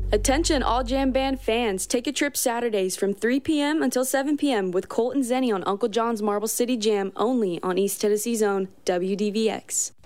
Attention all Jam Band fans, take a trip Saturdays from 3 p.m. until 7 p.m. with Colt and Zenny on Uncle John's Marble City Jam only on East Tennessee's own WDVX.